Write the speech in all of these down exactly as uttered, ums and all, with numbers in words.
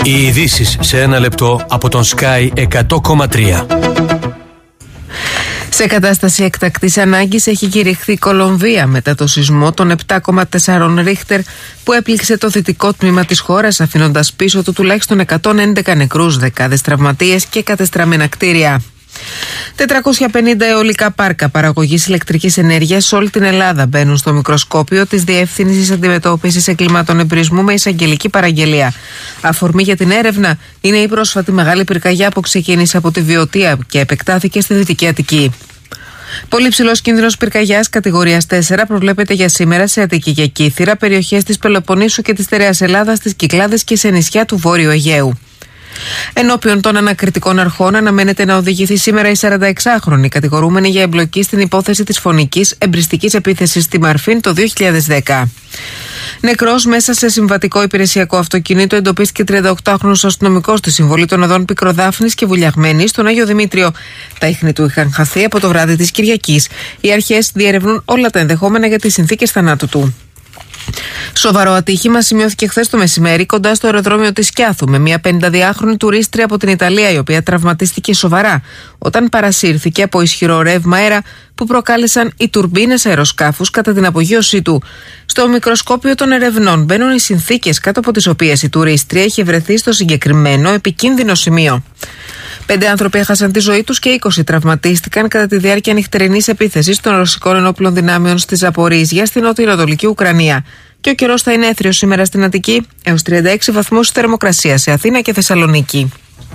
Οι ειδήσεις σε ένα λεπτό από τον Sky εκατό κόμμα τρία. Σε κατάσταση έκτακτης ανάγκης έχει κηρυχθεί η Κολομβία μετά το σεισμό των επτά κόμμα τέσσερα Ρίχτερ που έπληξε το δυτικό τμήμα της χώρας, αφήνοντας πίσω του τουλάχιστον εκατόν έντεκα νεκρούς, δεκάδες τραυματίες και κατεστραμμένα κτίρια. τετρακόσια πενήντα αιωλικά πάρκα παραγωγής ηλεκτρικής ενέργειας σε όλη την Ελλάδα μπαίνουν στο μικροσκόπιο της Διεύθυνσης Αντιμετώπισης Εγκλημάτων Εμπρισμού με εισαγγελική παραγγελία. Αφορμή για την έρευνα είναι η πρόσφατη μεγάλη πυρκαγιά που ξεκίνησε από τη Βιωτία και επεκτάθηκε στη Δυτική Αττική. Πολύ ψηλός κίνδυνος πυρκαγιάς κατηγορίας τέσσερα προβλέπεται για σήμερα σε Αττική και Κύθυρα, περιοχές της Πελοποννήσου και της Στερεάς Ελλάδας, στις Κυκλάδες και σε νησιά του Βόρειου Αιγαίου. Ενώπιον των ανακριτικών αρχών αναμένεται να οδηγηθεί σήμερα η σαρανταεξάχρονη κατηγορούμενη για εμπλοκή στην υπόθεση της φωνικής εμπριστικής επίθεσης στη Μαρφίν το δύο χιλιάδες δέκα. Νεκρός μέσα σε συμβατικό υπηρεσιακό αυτοκίνητο εντοπίστηκε τριανταοκτάχρονος αστυνομικός στη συμβολή των οδών Πικροδάφνης και Βουλιαγμένης στον Άγιο Δημήτριο. Τα ίχνη του είχαν χαθεί από το βράδυ της Κυριακής. Οι αρχές διερευνούν όλα τα ενδεχόμενα για τις συνθήκες θανάτου του. Σοβαρό ατύχημα σημειώθηκε χθες το μεσημέρι κοντά στο αεροδρόμιο της Σκιάθου με μια πενηνταδυάχρονη τουρίστρια από την Ιταλία, η οποία τραυματίστηκε σοβαρά όταν παρασύρθηκε από ισχυρό ρεύμα αέρα που προκάλεσαν οι τουρμπίνες αεροσκάφους κατά την απογείωσή του. Στο μικροσκόπιο των ερευνών μπαίνουν οι συνθήκες κάτω από τις οποίες η τουρίστρια είχε βρεθεί στο συγκεκριμένο επικίνδυνο σημείο. Πέντε άνθρωποι έχασαν τη ζωή τους και είκοσι τραυματίστηκαν κατά τη διάρκεια νυχτερινής επίθεσης των ρωσικών ενόπλων δυνάμεων στη Ζαπορίζια, στην νότιο-ανατολική Ουκρανία. Και ο καιρός θα είναι έθριος σήμερα στην Αττική, έως τριάντα έξι βαθμούς θερμοκρασία σε Αθήνα και Θεσσαλονίκη.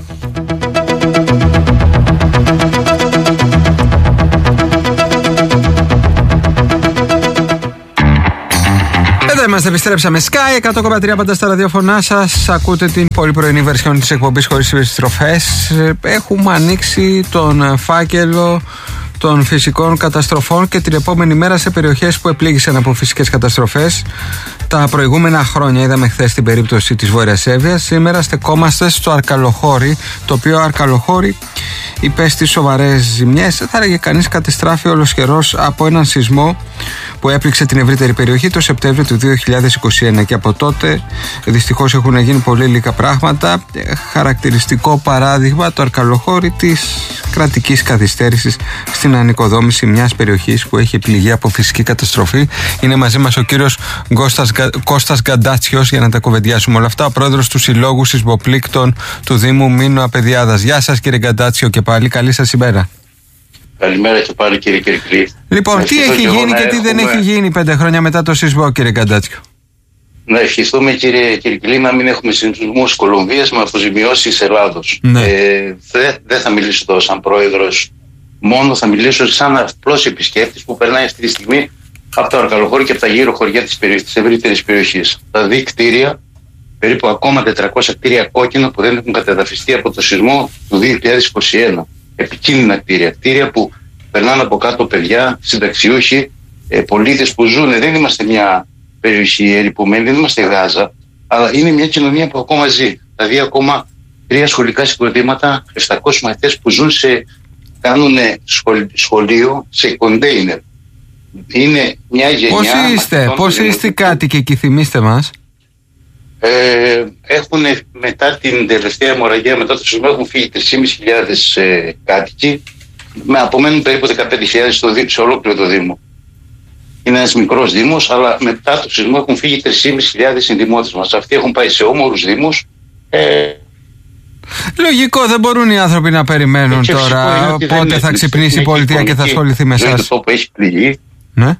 Εδώ είμαστε, επιστρέψαμε. Sky εκατό κόμμα τρία πάντα στα ραδιόφωνά σας. Ακούτε την πολύ πρωινή βερσιόν της εκπομπής χωρίς επιστροφές. Έχουμε ανοίξει τον φάκελο των φυσικών καταστροφών και την επόμενη μέρα σε περιοχές που επλήγησαν από φυσικές καταστροφές. Τα προηγούμενα χρόνια είδαμε χθες την περίπτωση της Βόρειας Εύβοιας. Σήμερα στεκόμαστε στο Αρκαλοχώρι, το οποίο Αρκαλοχώρι υπέστη σοβαρές ζημιές. Θα έλεγε κανείς κατεστράφει ολοσχερός από έναν σεισμό που έπληξε την ευρύτερη περιοχή το Σεπτέμβριο του δύο χιλιάδες είκοσι ένα και από τότε δυστυχώς έχουν γίνει πολύ λίγα πράγματα. Χαρακτηριστικό παράδειγμα το Αρκαλοχώρι της κρατικής καθυστέρησης στην ανοικοδόμηση μιας περιοχής που έχει πληγεί από φυσική καταστροφή. Είναι μαζί μας ο κύριος Κώστας, Κώστας Γκαντάτσιος για να τα κουβεντιάσουμε όλα αυτά, ο πρόεδρος του Συλλόγου Σεισμοπλήκτων του Δήμου Μήνου Απεδιάδας. Γεια σας κύριε Γκαντάτσιο και πάλι, καλή σας ημέρα. Καλημέρα και πάλι κύριε Κυρκλή. Λοιπόν, τι έχει γίνει και τι έχουμε... δεν έχει γίνει πέντε χρόνια μετά το σεισμό, κύριε Γκαντάτσιο? Να ευχηθούμε κύριε Κυρκλή να μην έχουμε σεισμούς Κολομβίας με αποζημιώσεις Ελλάδος. Ναι. Ε, δεν δε θα μιλήσω εδώ σαν πρόεδρος, μόνο θα μιλήσω σαν απλός επισκέπτης που περνάει αυτή τη στιγμή από το Αρκαλοχώρι και από τα γύρω χωριά της, περιοχής, της ευρύτερης περιοχής. Θα δει κτίρια, περίπου ακόμα τετρακόσια κτίρια κόκκινα που δεν έχουν κατεδαφιστεί από το σεισμό του δύο χιλιάδες είκοσι ένα. Επικίνδυνα κτίρια, κτίρια που περνάνε από κάτω παιδιά, συνταξιούχοι, ε, πολίτες που ζουν. Δεν είμαστε μια περιοχή ερειπωμένη, δεν είμαστε Γάζα, αλλά είναι μια κοινωνία που ακόμα ζει. Δηλαδή ακόμα τρία σχολικά συγκροτήματα, επτακόσιοι μαθητές που ζουν σε, κάνουν σχολείο σε κοντέινερ. Είναι μια γενιά... Πόσοι είστε, πόσοι είστε κάτοικοι εκεί, θυμίστε μας? Ε, έχουν μετά την τελευταία αιμορραγία, μετά το σεισμό, έχουν φύγει τρεις χιλιάδες πεντακόσιοι ε, κάτοικοι, με απομένουν περίπου δεκαπέντε χιλιάδες σε ολόκληρο το Δήμο. Είναι ένας μικρός Δήμος, αλλά μετά το σεισμό έχουν φύγει τρεις χιλιάδες συνδημότες μας. Αυτοί έχουν πάει σε όμορους Δήμους. Ε, Λογικό, δεν μπορούν οι άνθρωποι να περιμένουν τώρα πότε θα ξυπνήσει η πολιτεία και θα ασχοληθεί με εσάς. Το που έχει πληγεί. Ναι.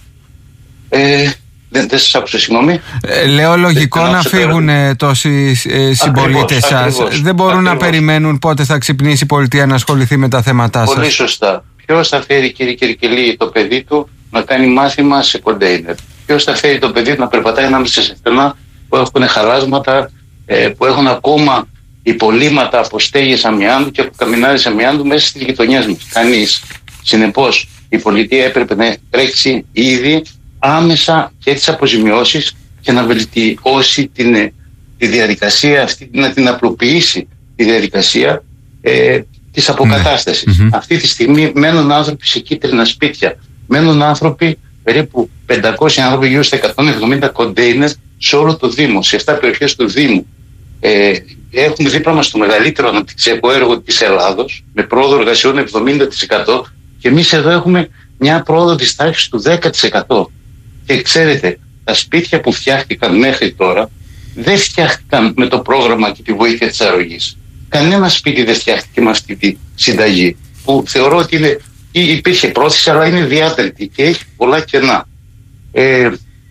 Ε, Δεν, δεν σας άκουσα, συγγνώμη. Ε, λέω λογικό να φύγουν τώρα τόσοι ε, συμπολίτες σας. Δεν μπορούν ακριβώς να περιμένουν πότε θα ξυπνήσει η πολιτεία να ασχοληθεί με τα θέματά σας. Πολύ σωστά. Ποιος θα φέρει, κύριε Κυρκελή, το παιδί του να κάνει μάθημα σε κοντέινερ? Ποιος θα φέρει το παιδί του να περπατάει ανάμεσα σε στενά που έχουν χαλάσματα, ε, που έχουν ακόμα υπολείμματα από στέγες αμοιάντου και από καμινάρες αμοιάντου μέσα στις γειτονιές μας? Κανείς. Συνεπώς, η πολιτεία έπρεπε να τρέξει ήδη άμεσα και τις αποζημιώσεις και να βελτιώσει την, τη διαδικασία αυτή, να την απλοποιήσει τη διαδικασία ε, της αποκατάστασης. Mm-hmm. Αυτή τη στιγμή μένουν άνθρωποι σε κίτρινα σπίτια, μένουν άνθρωποι, περίπου πεντακόσιοι άνθρωποι, γύρω στα εκατόν εβδομήντα κοντέινερ σε όλο το Δήμο, σε επτά περιοχές του Δήμου. Ε, έχουμε δίπλα μας το μεγαλύτερο αναπτυξιακό έργο της Ελλάδος, με πρόοδο εργασιών εβδομήντα τοις εκατό, και εμείς εδώ έχουμε μια πρόοδο της τάξης του δέκα τοις εκατό. Και ξέρετε, τα σπίτια που φτιάχτηκαν μέχρι τώρα δεν φτιάχτηκαν με το πρόγραμμα και τη βοήθεια της αρρωγής. Κανένα σπίτι δεν φτιάχτηκε με αυτή τη συνταγή, που θεωρώ ότι είναι, υπήρχε πρόθεση, αλλά είναι διάτρητη και έχει πολλά κενά. Ε,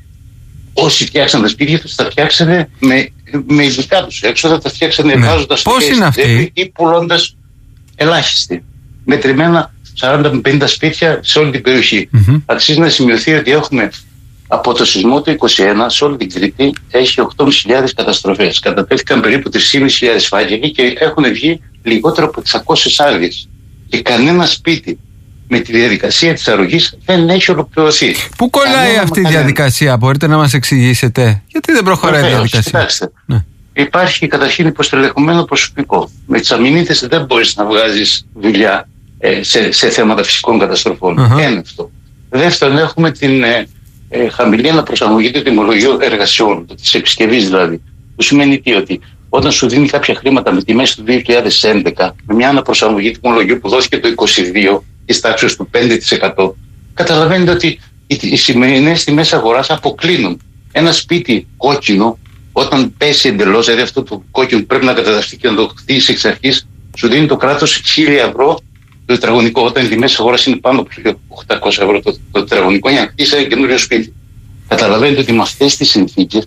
όσοι φτιάξαν τα σπίτια τους, τα φτιάξανε με, με ειδικά τους έξοδα, τα φτιάξανε ναι. βάζοντας πώς είναι αυτοί ή πουλώντας ελάχιστη. Μετρημένα σαράντα με πενήντα σπίτια σε όλη την περιοχή. Mm-hmm. Αξίζει να σημειωθεί ότι έχουμε από το σεισμό του είκοσι ένα σε όλη την Κρήτη έχει οκτώ χιλιάδες πεντακόσιες καταστροφές. Κατατέθηκαν περίπου τρεις χιλιάδες πεντακόσιες φάκελοι και έχουν βγει λιγότερο από εξακόσιες άδειες. Και κανένα σπίτι με τη διαδικασία της αρρωγής δεν έχει ολοκληρωθεί. Πού κολλάει κανένα αυτή η διαδικασία, μπορείτε να μας εξηγήσετε? Γιατί δεν προχωράει η διαδικασία? Κοιτάξτε, ναι. Υπάρχει καταρχήν υποστελεχωμένο προσωπικό. Με τις αμυνίτες δεν μπορείς να βγάζεις δουλειά ε, σε, σε θέματα φυσικών καταστροφών. Uh-huh. Ένα αυτό. Δεύτερον, έχουμε την ε, ε, χαμηλή αναπροσαρμογή του τιμολογίου εργασιών, της επισκευής δηλαδή. Που σημαίνει τι, ότι όταν σου δίνει κάποια χρήματα με τιμές του δύο χιλιάδες έντεκα, με μια αναπροσαρμογή τιμολογίου που δόθηκε το είκοσι δύο, της τάξης του πέντε τοις εκατό, καταλαβαίνετε ότι οι, οι σημερινές τιμές αγοράς αποκλίνουν. Ένα σπίτι κόκκινο, όταν πέσει εντελώς, δηλαδή αυτό το κόκκινο πρέπει να καταδαφτεί και να το χτίσει εξ αρχής, σου δίνει το κράτος χίλια ευρώ το τετραγωνικό, όταν οι τιμές αγοράς είναι πάνω από οκτακόσια ευρώ το, το τετραγωνικό, για να χτίσει ένα καινούριο σπίτι. Καταλαβαίνετε ότι με αυτές τις συνθήκες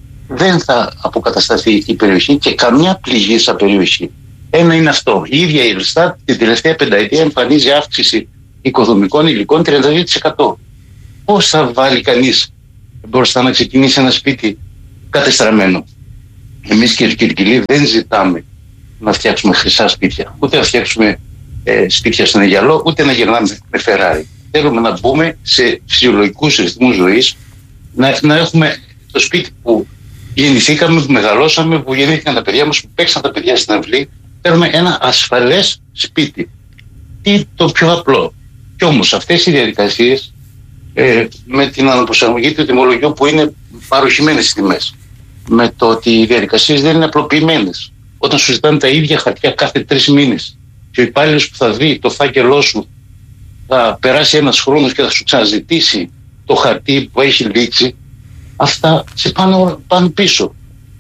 δεν θα αποκατασταθεί η περιοχή και καμιά πληγή στα περιοχή. Ένα είναι αυτό. Η ίδια η Ελστάτ την τελευταία πενταετία εμφανίζει αύξηση οικοδομικών υλικών τριάντα δύο τοις εκατό. Πώς θα βάλει κανείς μπροστά να ξεκινήσει ένα σπίτι κατεστραμμένο? Εμείς, κύριε Κυρκυλή, δεν ζητάμε να φτιάξουμε χρυσά σπίτια, ούτε να φτιάξουμε ε, σπίτια στον Αιγιαλό, ούτε να γυρνάμε με Φεράρι. Θέλουμε να μπούμε σε φυσιολογικούς ρυθμούς ζωής, να, να έχουμε το σπίτι που γεννηθήκαμε, που μεγαλώσαμε, που γεννήθηκαν τα παιδιά μας, που παίξαν τα παιδιά στην αυλή. Θέλουμε ένα ασφαλές σπίτι. Τι το πιο απλό. Κι όμως αυτές οι διαδικασίες ε, με την αναπροσαρμογή του τιμολογίου που είναι παροχημένες στις τιμές, με το ότι οι διαδικασίες δεν είναι απλοποιημένες, όταν σου ζητάνε τα ίδια χαρτιά κάθε τρεις μήνες και ο υπάλληλος που θα δει το φάκελό σου θα περάσει ένας χρόνος και θα σου ξαναζητήσει το χαρτί που έχει λήξει, αυτά σε πάνε, πάνε πίσω.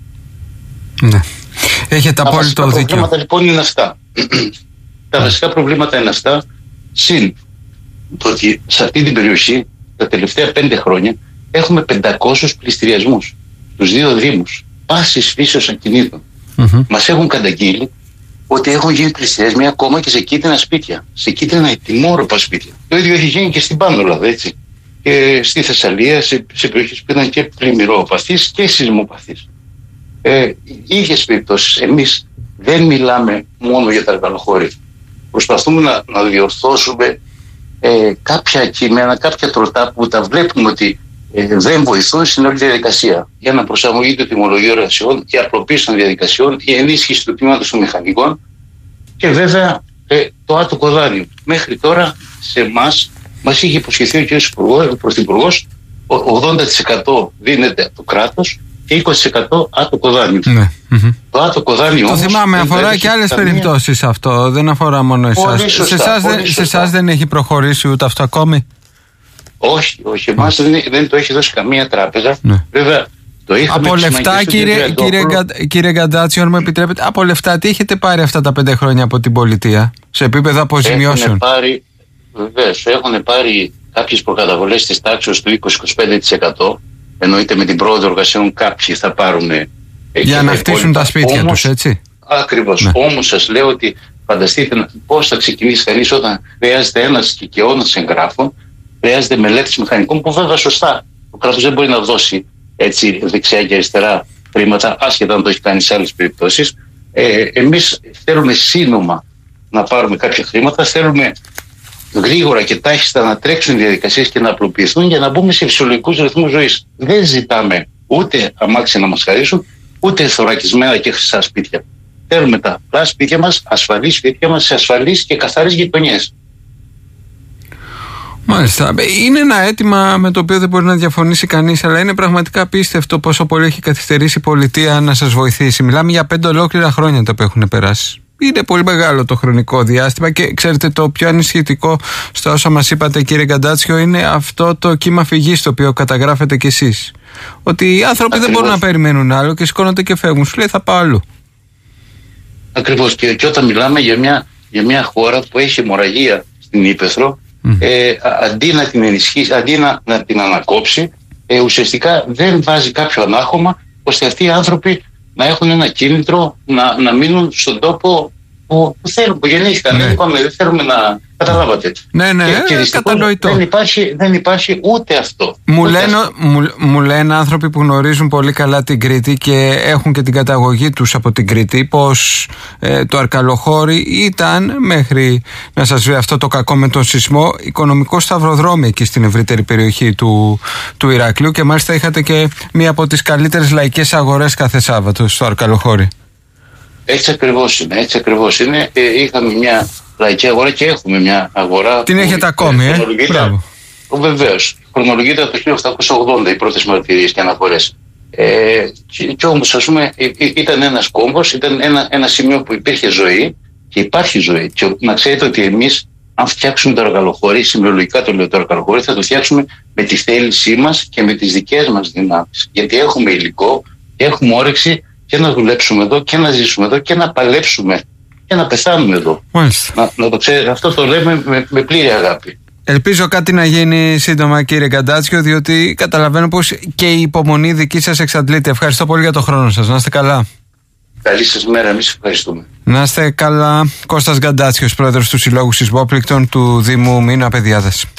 Ναι. Έχετε απόλυτο δίκιο. Τα προβλήματα λοιπόν είναι αυτά. Τα βασικά προβλήματα είναι αυτά, συν το ότι σε αυτή την περιοχή τα τελευταία πέντε χρόνια έχουμε πεντακόσιους πληστηριασμούς στους δύο δήμους, πάσης φύσεως ακινήτων. Mm-hmm. Μας έχουν καταγγείλει ότι έχουν γίνει πληστηριασμοί ακόμα και σε κίτρινα σπίτια, σε κίτρινα ετοιμόρροπα σπίτια. Το ίδιο έχει γίνει και στην Πάνω Ελλάδα, έτσι. Και στη Θεσσαλία, σε, σε περιοχές που ήταν και πλημμυροπαθείς και σεισμοπαθείς. Ε, ίδιες περιπτώσεις. Εμείς δεν μιλάμε μόνο για τα εργαλοχώρια. Προσπαθούμε να, να διορθώσουμε ε, κάποια κείμενα, κάποια τροτά που τα βλέπουμε ότι ε, δεν βοηθούν στην όλη διαδικασία. Για να προσαρμογεί το τιμολογείο εργασιών, η απλοποίηση των διαδικασιών, η ενίσχυση του τμήματος των μηχανικών και βέβαια ε, το άτοκο δάνειο. Μέχρι τώρα σε εμάς μας είχε υποσχεθεί ο κ. Πρωθυπουργός ογδόντα τοις εκατό δίνεται από το κράτος και είκοσι τοις εκατό άτοκο δάνειο. Ναι. Mm-hmm. Το άτοκο δάνειο το όμως, θυμάμαι, αφορά και άλλες καμία... περιπτώσεις αυτό, δεν αφορά μόνο εσάς. Σε εσάς δεν, δεν έχει προχωρήσει ούτε αυτό ακόμη? Όχι, όχι, εμάς mm. δεν, δεν το έχει δώσει καμία τράπεζα. Ναι. Βέβαια, το είχαμε. Από λεφτά, κύριε, κύριε, κύριε Γκαντάτσιο, αν μου επιτρέπετε, από λεφτά τι έχετε πάρει αυτά τα πέντε χρόνια από την πολιτεία σε επίπεδο αποζημιώσεων? Έχουν πάρει, βεβαίως, έχουν πάρει κάποιες προκαταβολές της τάξης του είκοσι με είκοσι πέντε τοις εκατό. Εννοείται με την πρόοδο εργασιών κάποιοι θα πάρουν. Για να χτίσουν τα σπίτια όμως, τους, έτσι. Ακριβώς. Ναι. Όμως σας λέω ότι φανταστείτε πώς θα ξεκινήσει κανείς όταν χρειάζεται ένας κικαιώνας εγγράφων, χρειάζεται μελέτης μηχανικών που βέβαια σωστά. Ο κράτος δεν μπορεί να δώσει έτσι δεξιά και αριστερά χρήματα, άσχετα αν το έχει κάνει σε άλλες περιπτώσεις. Ε, εμείς θέλουμε σύνομα να πάρουμε κάποια χρήματα, θέλουμε γρήγορα και τάχιστα να τρέξουν οι διαδικασίες και να απλοποιηθούν για να μπούμε σε φυσιολογικούς ρυθμούς ζωής. Δεν ζητάμε ούτε αμάξια να μας χαρίσουν, ούτε θωρακισμένα και χρυσά σπίτια. Θέλουμε τα απλά σπίτια μας, ασφαλείς σπίτια μας, σε ασφαλείς και καθαρές γειτονιές. Μάλιστα. Είναι ένα αίτημα με το οποίο δεν μπορεί να διαφωνήσει κανείς, αλλά είναι πραγματικά απίστευτο πόσο πολύ έχει καθυστερήσει η πολιτεία να σας βοηθήσει. Μιλάμε για πέντε ολόκληρα χρόνια τα που έχουν περάσει. Είναι πολύ μεγάλο το χρονικό διάστημα και ξέρετε, το πιο ανησυχητικό στα όσα μας είπατε, κύριε Γκαντάτσιο, είναι αυτό το κύμα φυγής το οποίο καταγράφετε κι εσείς. Ότι οι άνθρωποι Ακριβώς. δεν μπορούν να περιμένουν άλλο και σηκώνονται και φεύγουν. Σου λέει θα πάω αλλού. Ακριβώς. Και, και όταν μιλάμε για μια, για μια χώρα που έχει αιμορραγία στην ύπαιθρο, mm. ε, αντί να την ενισχύσει, αντί να, να την ανακόψει, ε, ουσιαστικά δεν βάζει κάποιο ανάχωμα ώστε αυτοί οι άνθρωποι να έχουν ένα κίνητρο να, να μείνουν στον τόπο που, που θέλουν, που γεννήθηκαν. Ναι. Δεν, είπαμε, δεν θέλουμε να. Καταλάβατε. Ναι, ναι, και, και κατανοητό. Δεν υπάρχει, δεν υπάρχει ούτε αυτό. Μου, ούτε λένε, αυτό. Μου, μου λένε άνθρωποι που γνωρίζουν πολύ καλά την Κρήτη και έχουν και την καταγωγή τους από την Κρήτη, πως ε, το Αρκαλοχώρι ήταν, μέχρι να σας βρει αυτό το κακό με τον σεισμό, οικονομικό σταυροδρόμι εκεί στην ευρύτερη περιοχή του, του Ηρακλείου, και μάλιστα είχατε και μία από τις καλύτερες λαϊκές αγορές κάθε Σάββατο στο Αρκαλοχώρι. Έτσι ακριβώς είναι, έτσι ακριβώς είναι. Ε, είχαμε μια λαϊκή αγορά και έχουμε μια αγορά. Την έχετε ακόμη, ε? Μπράβο. Βεβαίως. Χρονολογείται από το χίλια οκτακόσια ογδόντα οι πρώτες μαρτυρίες και αναφορές. Ε, και, και όμως, ας πούμε, ήταν ένας κόμβος, ήταν ένα, ένα σημείο που υπήρχε ζωή και υπάρχει ζωή. Και να ξέρετε ότι εμείς, αν φτιάξουμε το Αρκαλοχώρι, συμπληρωματικά το λέω το Αρκαλοχώρι, θα το φτιάξουμε με τη θέλησή μας και με τις δικές μας δυνάμεις. Γιατί έχουμε υλικό, έχουμε όρεξη και να δουλέψουμε εδώ και να ζήσουμε εδώ και να παλέψουμε και να πεθάνουμε εδώ. Να, να το ξέρετε, αυτό το λέμε με, με πλήρη αγάπη. Ελπίζω κάτι να γίνει σύντομα, κύριε Γκαντάτσιο, διότι καταλαβαίνω πως και η υπομονή δική σας εξαντλείται. Ευχαριστώ πολύ για το χρόνο σας. Να είστε καλά. Καλή σας μέρα, εμείς ευχαριστούμε. Να είστε καλά. Κώστας Γκαντάτσιος, πρόεδρος του Συλλόγου Σεισμόπληκτων του Δήμου Μήνα Παιδιάδας.